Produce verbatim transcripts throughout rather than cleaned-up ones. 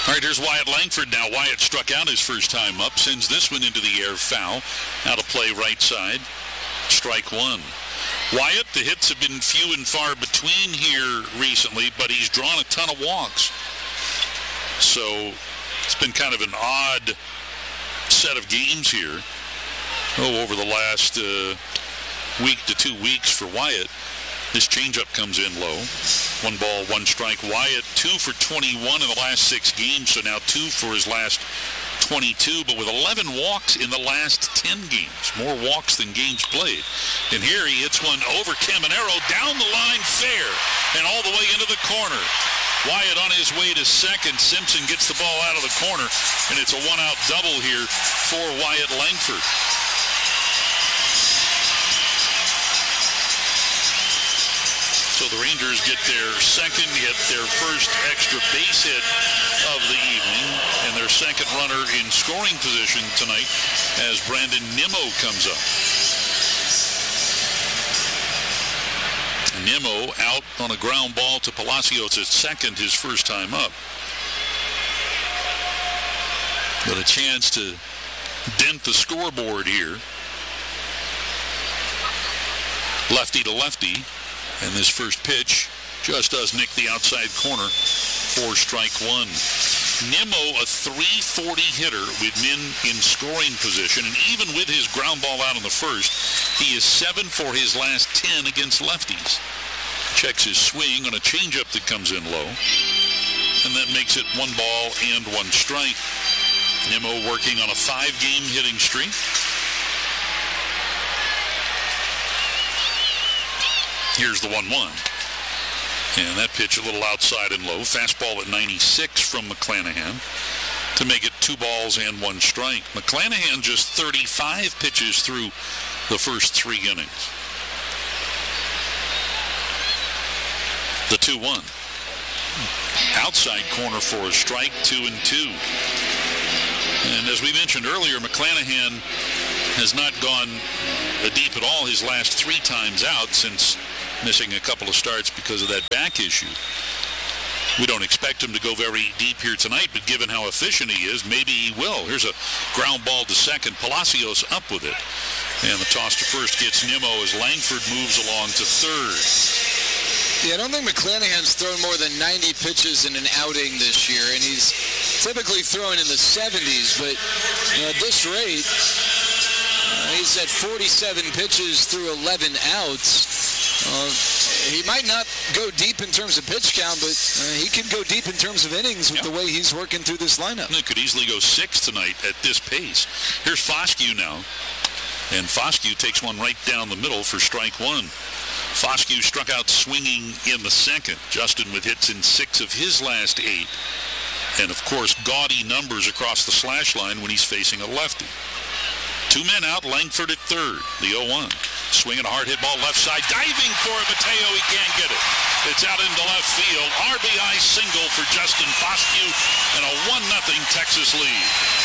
All right, here's Wyatt Langford now. Wyatt struck out his first time up, sends this one into the air, foul. Out of play right side, strike one. Wyatt, the hits have been few and far between here recently, but he's drawn a ton of walks. So it's been kind of an odd set of games here. Oh, over the last uh, week to two weeks for Wyatt. This changeup comes in low. One ball, one strike. Wyatt, two for twenty-one in the last six games, so now two for his last twenty-two, but with eleven walks in the last ten games. More walks than games played. And here he hits one over Caminero, down the line fair, and all the way into the corner. Wyatt on his way to second. Simpson gets the ball out of the corner, and it's a one-out double here for Wyatt Langford. So the Rangers get their second, get their first extra base hit of the evening, and their second runner in scoring position tonight as Brandon Nimmo comes up. Nimmo out on a ground ball to Palacios at second, his first time up. But a chance to dent the scoreboard here. Lefty to lefty. And this first pitch just does nick the outside corner for strike one. Nimmo, a three forty hitter with men in scoring position, and even with his ground ball out in the first, he is seven for his last ten against lefties. Checks his swing on a changeup that comes in low, and that makes it one ball and one strike. Nimmo working on a five-game hitting streak. Here's the one one. And that pitch a little outside and low. Fastball at ninety-six from McClanahan to make it two balls and one strike. McClanahan just thirty-five pitches through the first three innings. The two one. Outside corner for a strike, two and two. And as we mentioned earlier, McClanahan has not gone deep at all his last three times out since missing a couple of starts because of that back issue. We don't expect him to go very deep here tonight, but given how efficient he is, maybe he will. Here's a ground ball to second. Palacios up with it. And the toss to first gets Nimmo as Langford moves along to third. Yeah, I don't think McClanahan's thrown more than ninety pitches in an outing this year, and he's typically throwing in the seventies, but you know, at this rate, uh, he's at forty-seven pitches through eleven outs. Uh, he might not go deep in terms of pitch count, but uh, he can go deep in terms of innings with yeah. the way he's working through this lineup. It could easily go six tonight at this pace. Here's Foscue now, and Foscue takes one right down the middle for strike one. Foscue struck out swinging in the second. Justin with hits in six of his last eight. And, of course, gaudy numbers across the slash line when he's facing a lefty. Two men out, Langford at third, the oh one. Swinging a hard hit ball left side, diving for it, Mateo, he can't get it. It's out into left field. R B I single for Justin Foscue and a one nothing Texas lead.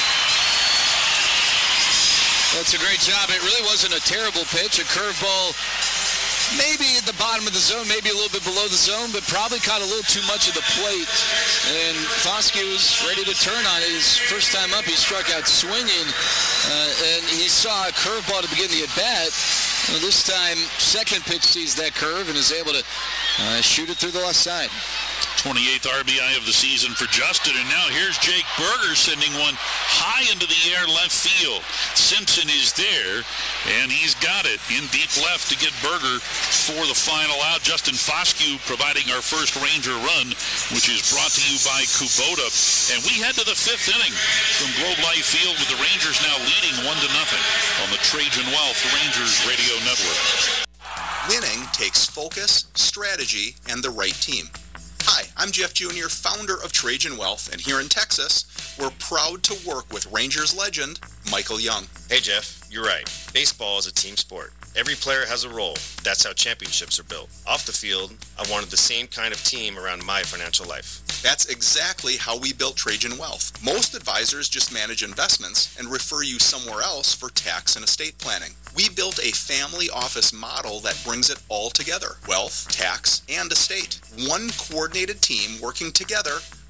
That's a great job. It really wasn't a terrible pitch, a curveball. Maybe at the bottom of the zone, maybe a little bit below the zone, but probably caught a little too much of the plate. And Foscue was ready to turn on it. His first time up, he struck out swinging, uh, and he saw a curveball to begin the at-bat. Well, this time, second pitch sees that curve and is able to uh, shoot it through the left side. twenty-eighth R B I of the season for Justin, and now here's Jake Burger sending one high into the air left field. Simpson is there, and he's got it in deep left to get Burger for the final out. Justin Foscue providing our first Ranger run, which is brought to you by Kubota. And we head to the fifth inning from Globe Life Field with the Rangers now leading one to nothing on the Trajan Wealth Rangers Radio Network. Winning takes focus, strategy, and the right team. Hi, I'm Jeff Junior, founder of Trajan Wealth, and here in Texas, we're proud to work with Rangers legend, Michael Young. Hey Jeff, you're right. Baseball is a team sport. Every player has a role. That's how championships are built. Off the field, I wanted the same kind of team around my financial life. That's exactly how we built Trajan Wealth. Most advisors just manage investments and refer you somewhere else for tax and estate planning. We built a family office model that brings it all together. Wealth, tax, and estate. One coordinated team working together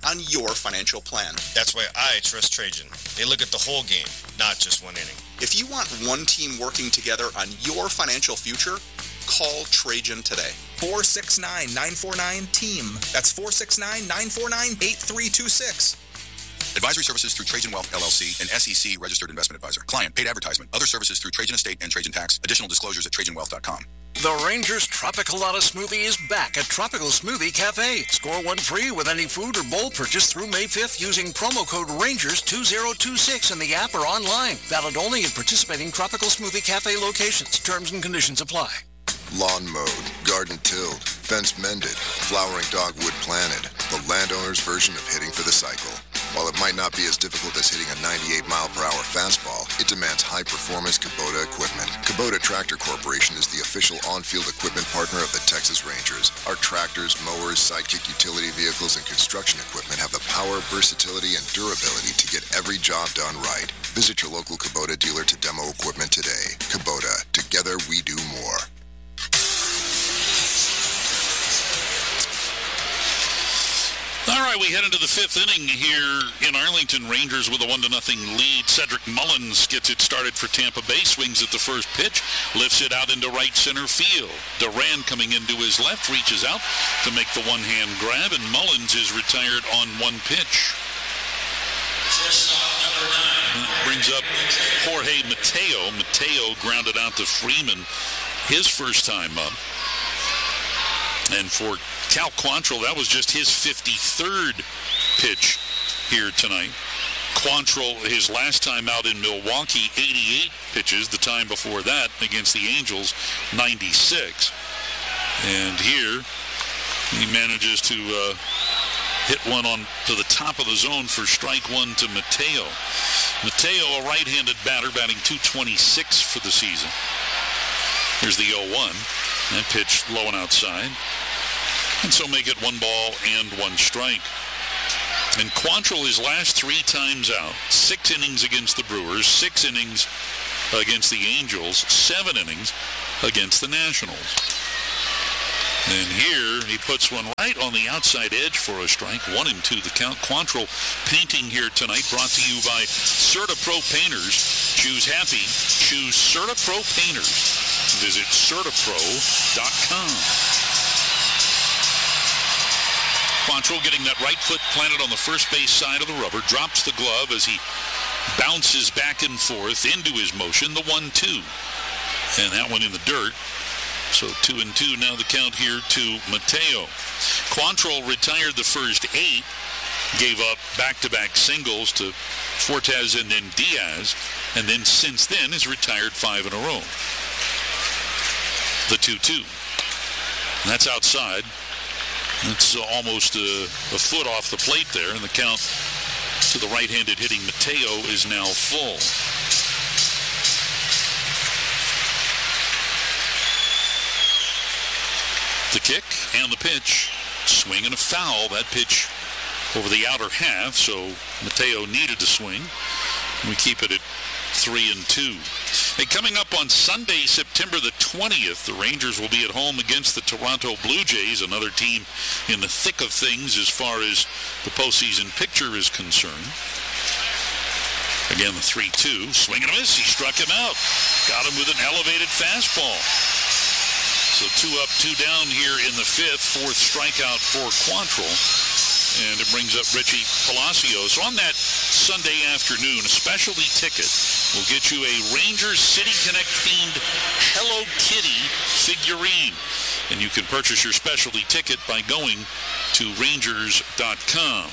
on your financial plan. That's why I trust Trajan. They look at the whole game, not just one inning. If you want one team working together on your financial future, call Trajan today. four six nine, nine four nine, team. That's four six nine, nine four nine, eight three two six. Advisory services through Trajan Wealth, L L C, an S E C registered investment advisor. Client paid advertisement. Other services through Trajan Estate and Trajan Tax. Additional disclosures at trajan wealth dot com. The Rangers Tropicalata Smoothie is back at Tropical Smoothie Cafe. Score one free with any food or bowl purchase through May fifth using promo code Rangers two zero two six in the app or online. Valid only at participating Tropical Smoothie Cafe locations. Terms and conditions apply. Lawn mowed, garden tilled, fence mended, flowering dogwood planted. The landowner's version of hitting for the cycle. While it might not be as difficult as hitting a ninety-eight mile per hour fastball, it demands high-performance Kubota equipment. Kubota Tractor Corporation is the official on-field equipment partner of the Texas Rangers. Our tractors, mowers, sidekick utility vehicles, and construction equipment have the power, versatility, and durability to get every job done right. Visit your local Kubota dealer to demo equipment today. Kubota, together we do more. All right, we head into the fifth inning here in Arlington. Rangers with a one to nothing lead. Cedric Mullins gets it started for Tampa Bay, swings at the first pitch, lifts it out into right center field. Duran coming into his left, reaches out to make the one-hand grab, and Mullins is retired on one pitch. That brings up Jorge Mateo. Mateo grounded out to Freeman, his first time up. And for Cal Quantrill, that was just his fifty-third pitch here tonight. Quantrill, his last time out in Milwaukee, eighty-eight pitches. The time before that against the Angels, ninety-six. And here, he manages to uh, hit one on to the top of the zone for strike one to Mateo. Mateo, a right-handed batter, batting two twenty-six for the season. Here's the oh one. That pitch low and outside. And so make it one ball and one strike. And Quantrill, his last three times out, six innings against the Brewers, six innings against the Angels, seven innings against the Nationals. And here he puts one right on the outside edge for a strike. One and two the count. Quantrill painting here tonight, brought to you by CertaPro Painters. Choose happy. Choose CertaPro Painters. Visit Certapro dot com. Quantrill getting that right foot planted on the first base side of the rubber, drops the glove as he bounces back and forth into his motion, the one two. And that one in the dirt. So two and two now the count here to Mateo. Quantrill retired the first eight, gave up back-to-back singles to Fortes and then Diaz, and then since then has retired five in a row. The two two. That's outside. It's almost a, a foot off the plate there, and the count to the right-handed hitting Mateo is now full. The kick and the pitch. Swing and a foul. That pitch over the outer half, so Mateo needed to swing. We keep it at three and two. Hey, coming up on Sunday, September the twentieth, the Rangers will be at home against the Toronto Blue Jays, another team in the thick of things as far as the postseason picture is concerned. Again, the three two. Swing and a miss. He struck him out. Got him with an elevated fastball. So two up, two down here in the fifth. Fourth strikeout for Quantrill. And it brings up Richie Palacios. On that Sunday afternoon, a specialty ticket will get you a Rangers City Connect themed Hello Kitty figurine. And you can purchase your specialty ticket by going to Rangers dot com.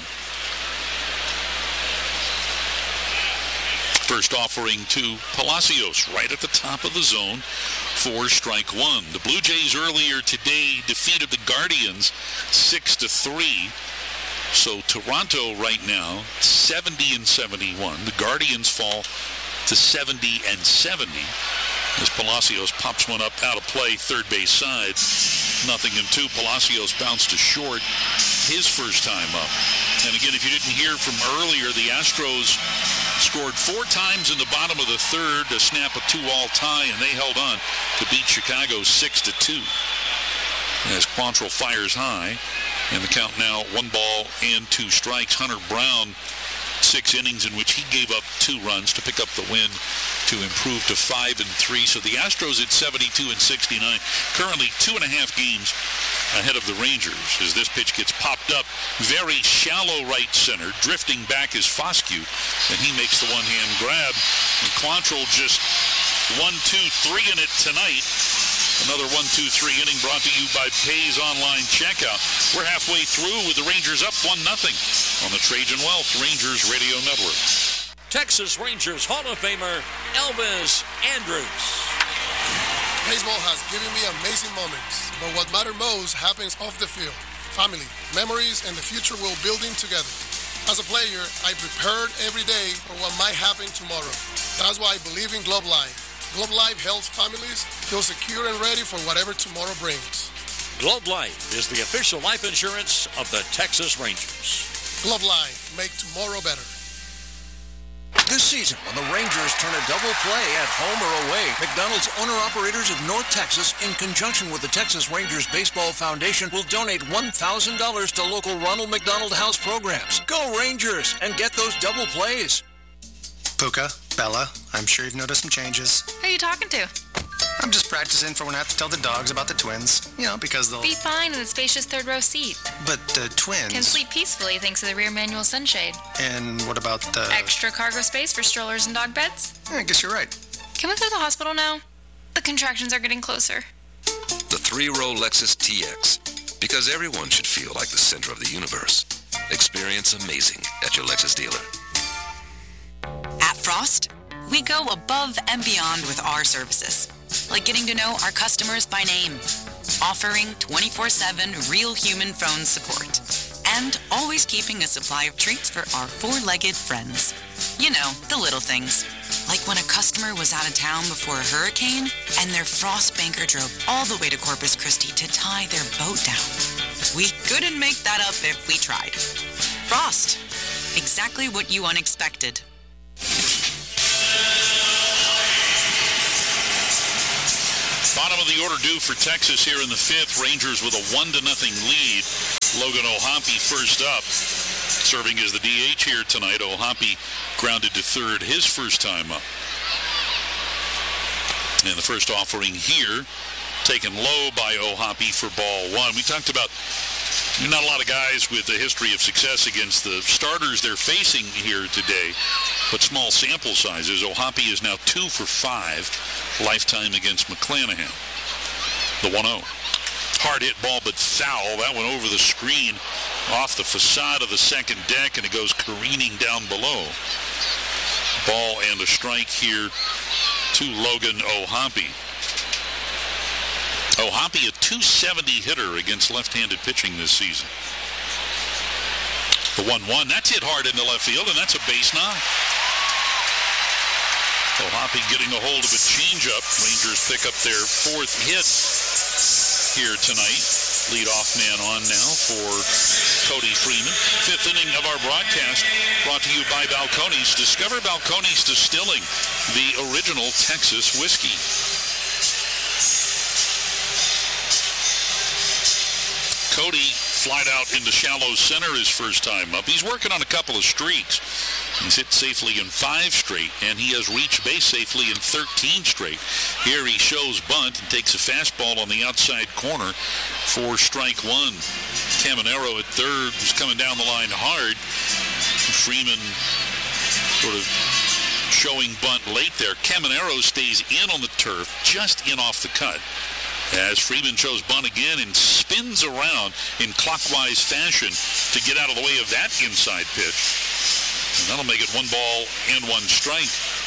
First offering to Palacios, right at the top of the zone for strike one. The Blue Jays earlier today defeated the Guardians six to three. So Toronto right now seventy and seventy-one. The Guardians fall to seventy and seventy as Palacios pops one up out of play, third base side. Nothing in two. Palacios bounced to short his first time up. And again, if you didn't hear from earlier, the Astros scored four times in the bottom of the third to snap a two-all tie, and they held on to beat Chicago six to two. As Quantrill fires high, And the count now, one ball and two strikes. Hunter Brown, six innings in which he gave up two runs to pick up the win to improve to five and three. So the Astros at seventy-two and sixty-nine, currently two and a half games ahead of the Rangers as this pitch gets popped up very shallow right center. Drifting back is Foscue, and he makes the one-hand grab. And Quantrill just one, two, three in it tonight. Another one, two, three inning brought to you by Pays Online Checkout. We're halfway through with the Rangers up one nothing on the Trajan Wealth Rangers Radio Network. Texas Rangers Hall of Famer Elvis Andrus. Baseball has given me amazing moments, but what matters most happens off the field. Family, memories, and the future we're building together. As a player, I prepared every day for what might happen tomorrow. That's why I believe in Globe Life. Globe Life helps families feel secure and ready for whatever tomorrow brings. Globe Life is the official life insurance of the Texas Rangers. Globe Life, make tomorrow better. This season, when the Rangers turn a double play at home or away, McDonald's owner-operators of North Texas, in conjunction with the Texas Rangers Baseball Foundation, will donate one thousand dollars to local Ronald McDonald House programs. Go Rangers and get those double plays. Puka, Bella, I'm sure you've noticed some changes. Who are you talking to? I'm just practicing for when I have to tell the dogs about the twins. You know, because they'll... Be fine in the spacious third row seat. But the twins... Can sleep peacefully thanks to the rear manual sunshade. And what about the... Extra cargo space for strollers and dog beds? Yeah, I guess you're right. Can we go to the hospital now? The contractions are getting closer. The three-row Lexus T X. Because everyone should feel like the center of the universe. Experience amazing at your Lexus dealer. At Frost, we go above and beyond with our services. Like getting to know our customers by name, offering twenty-four seven real human phone support, and always keeping a supply of treats for our four-legged friends. You know, the little things. Like when a customer was out of town before a hurricane, and their Frost banker drove all the way to Corpus Christi to tie their boat down. We couldn't make that up if we tried. Frost. Exactly what you unexpected. Bottom of the order due for Texas here in the fifth. Rangers with a one to nothing lead. Logan O'Hoppe first up, serving as the D H here tonight. O'Hoppe grounded to third his first time up. And the first offering here, taken low by O'Hoppe for ball one. We talked about not a lot of guys with a history of success against the starters they're facing here today, but small sample sizes. O'Hoppe is now two for five lifetime against McClanahan. The one oh. Hard hit ball, but foul. That went over the screen off the facade of the second deck, and it goes careening down below. Ball and a strike here to Logan O'Hoppe. O'Hoppe, a two seventy hitter against left-handed pitching this season. The one one, that's hit hard into left field, and that's a base knock. O'Hoppe getting a hold of a changeup. Rangers pick up their fourth hit here tonight. Leadoff man on now for Cody Freeman. Fifth inning of our broadcast brought to you by Balcones. Discover Balcones Distilling, the original Texas whiskey. Cody flied out into shallow center his first time up. He's working on a couple of streaks. He's hit safely in five straight, and he has reached base safely in thirteen straight. Here he shows bunt and takes a fastball on the outside corner for strike one. Caminero at third was coming down the line hard. Freeman sort of showing bunt late there. Caminero stays in on the turf, just in off the cut, as Freeman shows bunt again and spins around in clockwise fashion to get out of the way of that inside pitch. And that'll make it one ball and one strike.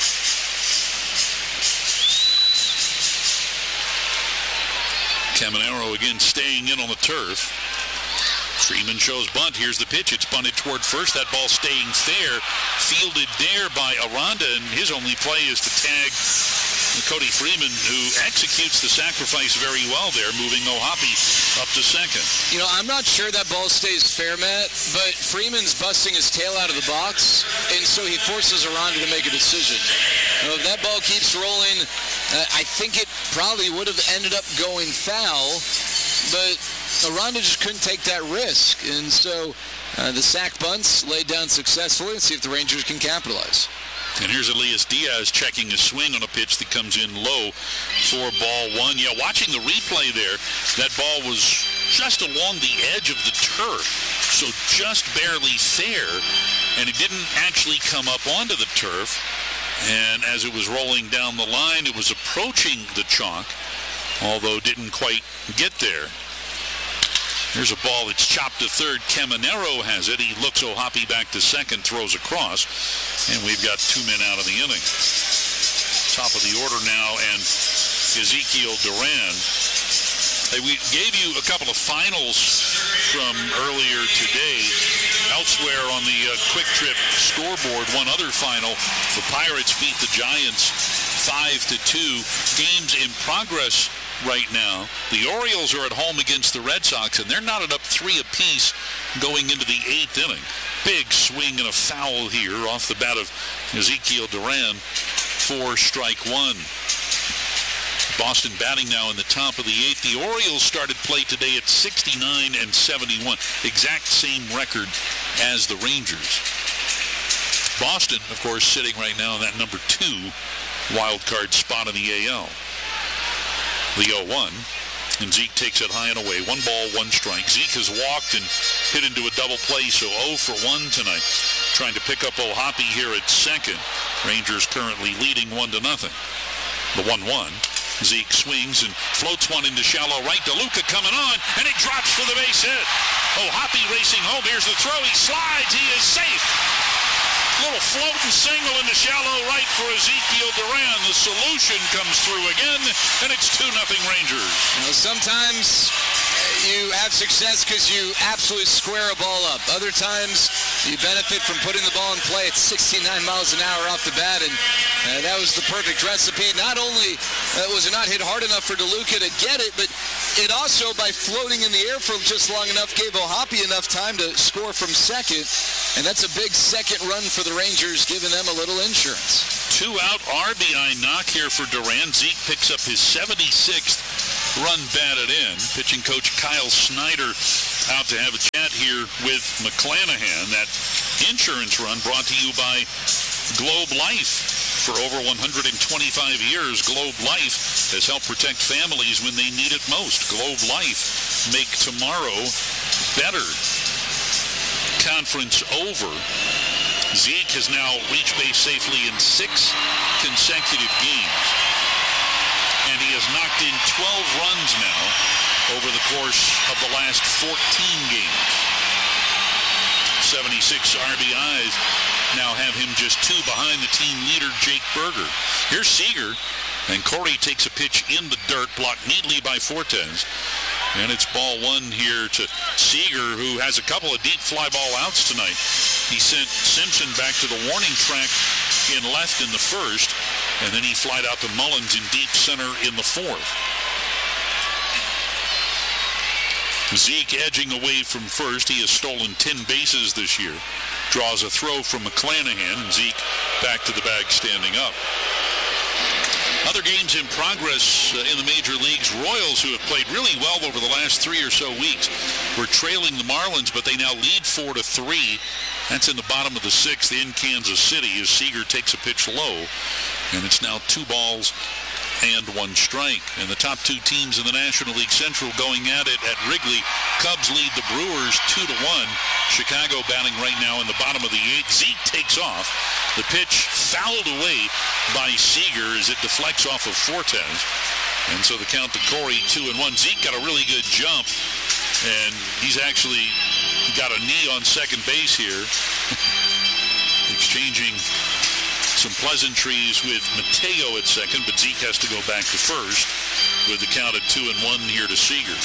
Caminero again staying in on the turf. Freeman shows bunt. Here's the pitch. It's bunted toward first. That ball staying fair. Fielded there by Aranda, and his only play is to tag Cody Freeman, who executes the sacrifice very well there, moving O'Hoppe up to second. You know, I'm not sure that ball stays fair, Matt, but Freeman's busting his tail out of the box, and so he forces Aranda to make a decision. You know, if that ball keeps rolling, uh, I think it probably would have ended up going foul, but Aranda just couldn't take that risk. And so uh, the sack bunts laid down successfully. Let's see if the Rangers can capitalize. And here's Elias Diaz checking a swing on a pitch that comes in low for ball one. Yeah, watching the replay there, that ball was just along the edge of the turf, so just barely fair, and it didn't actually come up onto the turf. And as it was rolling down the line, it was approaching the chalk, although didn't quite get there. Here's a ball that's chopped to third. Caminero has it. He looks O'Hoppe back to second, throws across, and we've got two men out of the inning. Top of the order now, and Ezekiel Duran. Hey, we gave you a couple of finals from earlier today. Elsewhere on the uh, Quick Trip scoreboard, one other final. The Pirates beat the Giants five to two. Games in progress right now. The Orioles are at home against the Red Sox, and they're knotted up three apiece going into the eighth inning. Big swing and a foul here off the bat of Ezekiel Duran for strike one. Boston batting now in the top of the eighth. The Orioles started play today at sixty-nine and seventy-one. Exact same record as the Rangers. Boston, of course, sitting right now in that number two wild card spot in the A L. The oh one, and Zeke takes it high and away. One ball, one strike. Zeke has walked and hit into a double play, so oh for one tonight. Trying to pick up O'Hoppe here at second. Rangers currently leading one to nothing. The one one. Zeke swings and floats one into shallow right. DeLuca coming on, and it drops for the base hit. O'Hoppe racing home. Here's the throw. He slides. He is safe. Little floating single into shallow right for Ezekiel Duran. The solution comes through again, and it's two nothing Rangers. You know, sometimes you have success because you absolutely square a ball up. Other times you benefit from putting the ball in play at sixty-nine miles an hour off the bat, and uh, that was the perfect recipe. Not only uh, was it not hit hard enough for DeLuca to get it, but it also, by floating in the air for just long enough, gave O'Hoppe enough time to score from second. And that's a big second run for the Rangers, giving them a little insurance. Two out R B I knock here for Duran. Zeke picks up his seventy-sixth run batted in. Pitching coach Kyle Snyder out to have a chat here with McClanahan. That insurance run brought to you by Globe Life. For over one hundred twenty-five years, Globe Life has helped protect families when they need it most. Globe Life, make tomorrow better. Conference over. Zeke has now reached base safely in six consecutive games. And he has knocked in twelve runs now over the course of the last fourteen games. seventy-six R B Is now have him just two behind the team leader, Jake Berger. Here's Seager, and Corey takes a pitch in the dirt, blocked neatly by Fortes. And it's ball one here to Seager, who has a couple of deep fly ball outs tonight. He sent Simpson back to the warning track in left in the first, and then he flied out to Mullins in deep center in the fourth. Zeke edging away from first. He has stolen ten bases this year. Draws a throw from McClanahan, and Zeke back to the bag standing up. Other games in progress uh, in the major leagues. Royals, who have played really well over the last three or so weeks, were trailing the Marlins, but they now lead four to three. That's in the bottom of the sixth in Kansas City as Seager takes a pitch low, and it's now two balls and one strike. And the top two teams in the National League Central going at it at Wrigley. Cubs lead the Brewers two to one. Chicago batting right now in the bottom of the eighth. Zeke takes off. The pitch fouled away by Seager as it deflects off of Fortes. And so the count to Corey, two and one. Zeke got a really good jump, and he's actually got a knee on second base here. Exchanging some pleasantries with Mateo at second, but Zeke has to go back to first with the count at two and one here to Seager.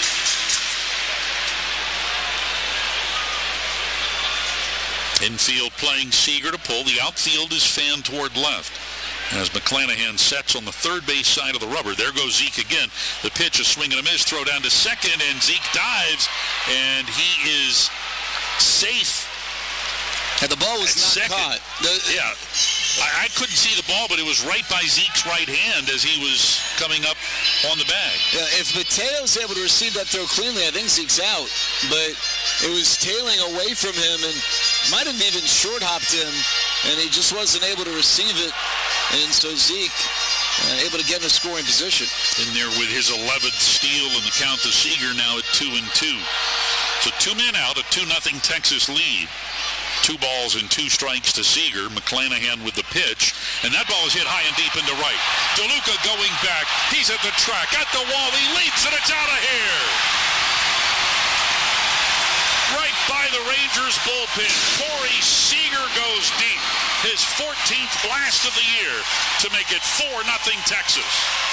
Infield playing Seager to pull. The outfield is fanned toward left as McClanahan sets on the third base side of the rubber. There goes Zeke again. The pitch, a swing and a miss, throw down to second, and Zeke dives, and he is safe And the ball was At not second, caught. The, yeah. I, I couldn't see the ball, but it was right by Zeke's right hand as he was coming up on the bag. Yeah, if Mateo's able to receive that throw cleanly, I think Zeke's out. But it was tailing away from him and might have even short-hopped him, and he just wasn't able to receive it. And so Zeke uh, able to get in a scoring position. In there with his eleventh steal and the count to Seeger now at two and two. So two men out, a two nothing Texas lead. Two balls and two strikes to Seeger. McClanahan with the pitch. And that ball is hit high and deep into right. DeLuca going back. He's at the track, at the wall. He leaps, and it's out of here. Right by the Rangers bullpen. Corey Seager goes deep. His fourteenth blast of the year to make it four nothing Texas.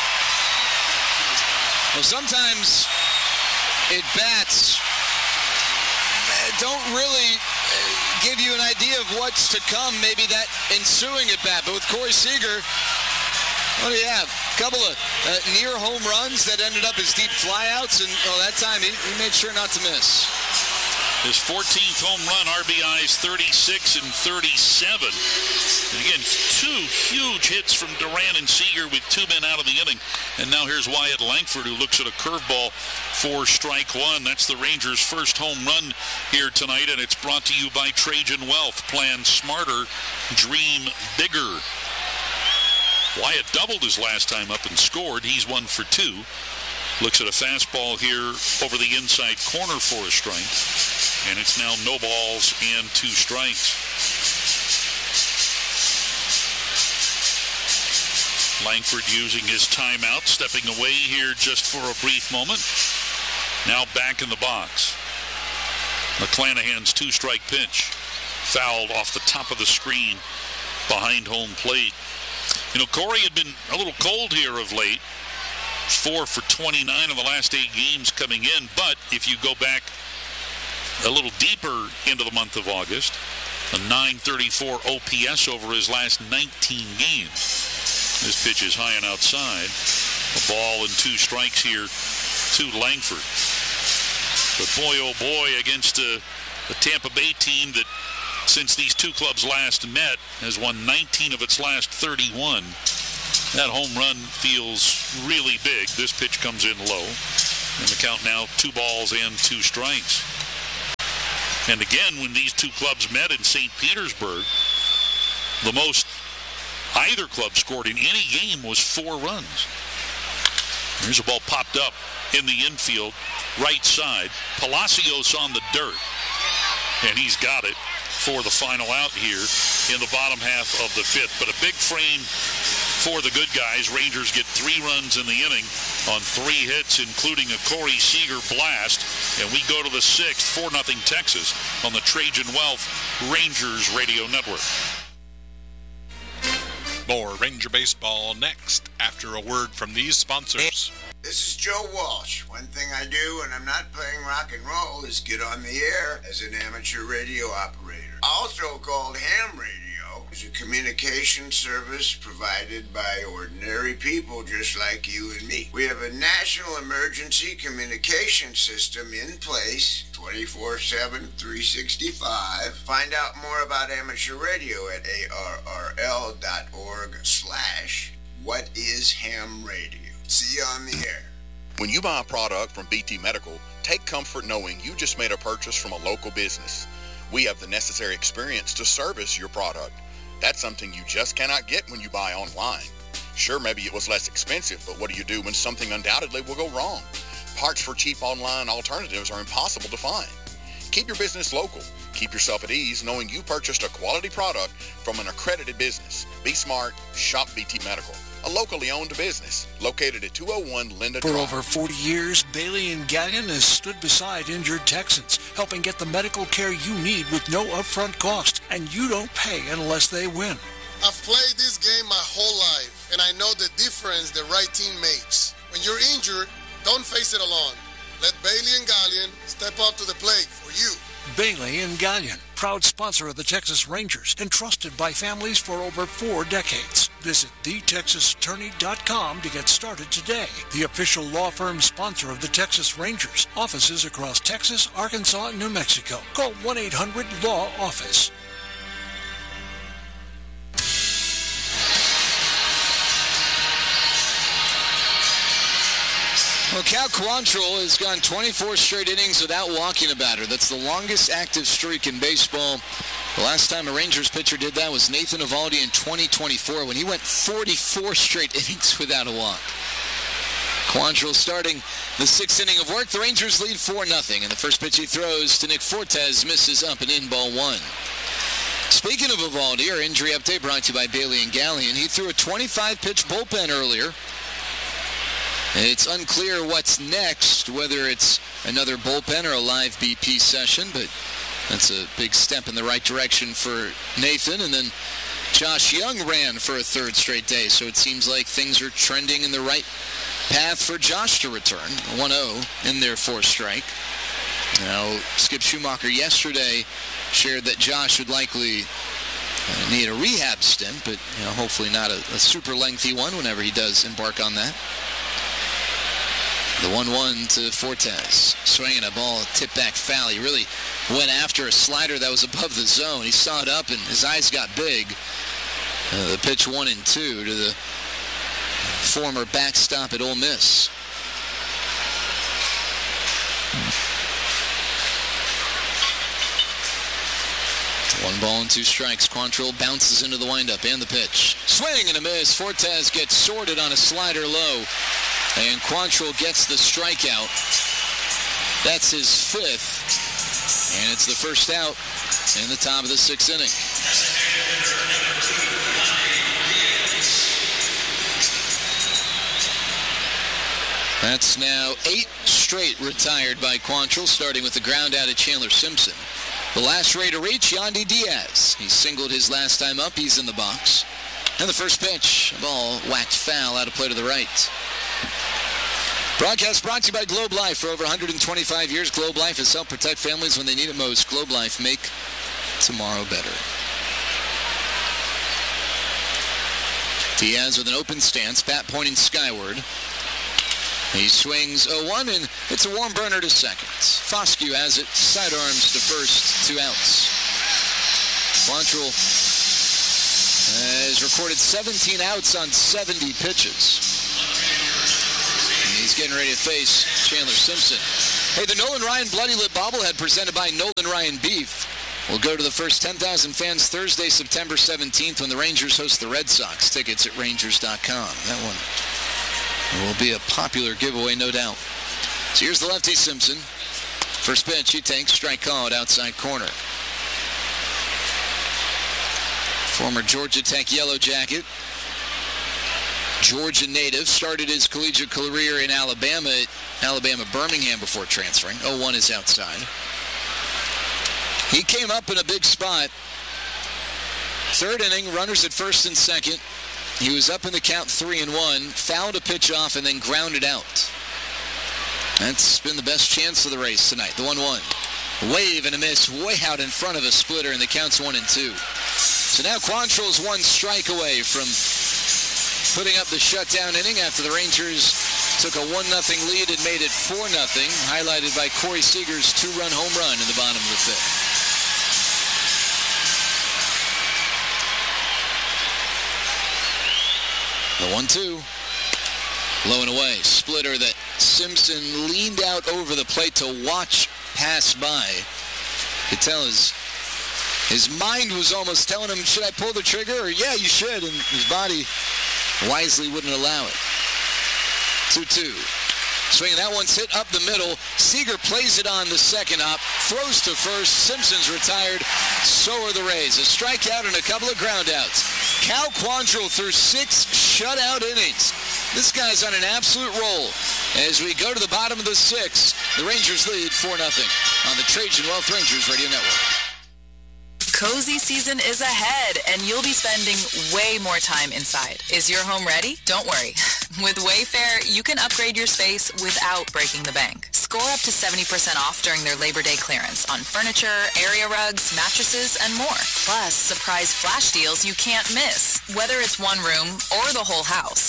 Well, sometimes at-bats don't really give you an idea of what's to come, maybe that ensuing at bat. But with Corey Seager, what do you have? A couple of uh, near home runs that ended up as deep flyouts, and oh, that time he, he made sure not to miss. His fourteenth home run, R B Is thirty-six and thirty-seven. And again, two huge hits from Duran and Seager with two men out of the inning. And now here's Wyatt Langford, who looks at a curveball for strike one. That's the Rangers' first home run here tonight, and it's brought to you by Trajan Wealth. Plan smarter, dream bigger. Wyatt doubled his last time up and scored. He's one for two. Looks at a fastball here over the inside corner for a strike. And it's now no balls and two strikes. Langford using his timeout, stepping away here just for a brief moment. Now back in the box. McClanahan's two-strike pitch. Fouled off the top of the screen behind home plate. You know, Corey had been a little cold here of late. Four for twenty-nine in the last eight games coming in. But if you go back a little deeper into the month of August, a nine thirty-four O P S over his last nineteen games. This pitch is high and outside. A ball and two strikes here to Langford. But boy, oh boy, against a, a Tampa Bay team that, since these two clubs last met, has won nineteen of its last thirty-one. That home run feels really big. This pitch comes in low. And the count now, two balls and two strikes. And again, when these two clubs met in Saint Petersburg, the most either club scored in any game was four runs. Here's a ball popped up in the infield, right side. Palacios on the dirt. And he's got it for the final out here in the bottom half of the fifth. But a big frame for the good guys. Rangers get three runs in the inning on three hits, including a Corey Seager blast. And we go to the sixth, four nothing Texas on the Trajan Wealth Rangers Radio Network. More Ranger Baseball next after a word from these sponsors. This is Joe Walsh. One thing I do when I'm not playing rock and roll is get on the air as an amateur radio operator, also called ham radio. It's a communication service provided by ordinary people just like you and me. We have a national emergency communication system in place twenty-four seven, three sixty-five. Find out more about amateur radio at arrl.org slash what is ham radio. See you on the air. When you buy a product from B T Medical, take comfort knowing you just made a purchase from a local business. We have the necessary experience to service your product. That's something you just cannot get when you buy online. Sure, maybe it was less expensive, but what do you do when something undoubtedly will go wrong? Parts for cheap online alternatives are impossible to find. Keep your business local. Keep yourself at ease knowing you purchased a quality product from an accredited business. Be smart. Shop B T Medical, a locally owned business located at two oh one Linda For Drive. over forty years, Bailey and Gallion has stood beside injured Texans, helping get the medical care you need with no upfront cost, and you don't pay unless they win. I've played this game my whole life, and I know the difference the right team makes. When you're injured, don't face it alone. Let Bailey and Gallion step up to the plate for you. Bailey and Gallion, proud sponsor of the Texas Rangers and trusted by families for over four decades. Visit the texas attorney dot com to get started today. The official law firm sponsor of the Texas Rangers. Offices across Texas, Arkansas, and New Mexico. Call one eight hundred law office. Well, Cal Quantrill has gone twenty-four straight innings without walking a batter. That's the longest active streak in baseball. The last time a Rangers pitcher did that was Nathan Eovaldi in twenty twenty-four when he went forty-four straight innings without a walk. Quantrill starting the sixth inning of work. The Rangers lead four nothing, and the first pitch he throws to Nick Fortes misses up and in, ball one. Speaking of Eovaldi, our injury update brought to you by Bailey and Gallion. He threw a twenty-five pitch bullpen earlier. It's unclear what's next, whether it's another bullpen or a live B P session, but that's a big step in the right direction for Nathan. And then Josh Young ran for a third straight day, so it seems like things are trending in the right path for Josh to return. one oh in their fourth strike. Now, Skip Schumacher yesterday shared that Josh would likely uh, need a rehab stint, but you know, hopefully not a, a super lengthy one whenever he does embark on that. The one one to Fortes. Swinging a ball, tip back foul. He really went after a slider that was above the zone. He saw it up and his eyes got big. Uh, the pitch one and two to the former backstop at Ole Miss. One ball and two strikes. Quantrill bounces into the windup and the pitch. Swing and a miss. Fortes gets sorted on a slider low. And Quantrill gets the strikeout. That's his fifth. And it's the first out in the top of the sixth inning. That's now eight straight retired by Quantrill, starting with the ground out of Chandler Simpson. The last Ray to reach, Yandy Diaz. He singled his last time up. He's in the box. And the first pitch, a ball whacked foul out of play to the right. Broadcast brought to you by Globe Life. For over one hundred twenty-five years, Globe Life has helped protect families when they need it most. Globe Life, make tomorrow better. Diaz with an open stance, bat pointing skyward. He swings oh one, and it's a warm burner to second. Foscue has it, sidearms to first, two outs. Quantrill has recorded seventeen outs on seventy pitches. He's getting ready to face Chandler Simpson. Hey, the Nolan Ryan Bloody Lip bobblehead presented by Nolan Ryan Beef will go to the first ten thousand fans Thursday, September seventeenth, when the Rangers host the Red Sox. Tickets at Rangers dot com. That one will be a popular giveaway, no doubt. So here's the lefty Simpson. First pitch, he takes, strike called, outside corner. Former Georgia Tech Yellow Jacket. Georgia native, started his collegiate career in Alabama at Alabama Birmingham before transferring. oh one is outside. He came up in a big spot. Third inning, runners at first and second. He was up in the count three and one, fouled a pitch off, and then grounded out. That's been the best chance of the race tonight, the one one. Wave and a miss way out in front of a splitter, and the count's one and two. So now Quantrill's one strike away from putting up the shutdown inning after the Rangers took a one nothing lead and made it four nothing, highlighted by Corey Seager's two-run home run in the bottom of the fifth. The one two. Low and away. Splitter that Simpson leaned out over the plate to watch pass by. You could tell his, his mind was almost telling him, should I pull the trigger? Or, yeah, you should. And his body wisely wouldn't allow it. two two. Swinging, that one's hit up the middle. Seager plays it on the second up. Throws to first. Simpson's retired. So are the Rays. A strikeout and a couple of groundouts. Cal Quantrill through six shutout innings. This guy's on an absolute roll. As we go to the bottom of the sixth, the Rangers lead four nothing on the Trajan Wealth Rangers Radio Network. Cozy season is ahead, and you'll be spending way more time inside. Is your home ready? Don't worry. With Wayfair, you can upgrade your space without breaking the bank. Score up to seventy percent off during their Labor Day clearance on furniture, area rugs, mattresses, and more. Plus, surprise flash deals you can't miss. Whether it's one room or the whole house,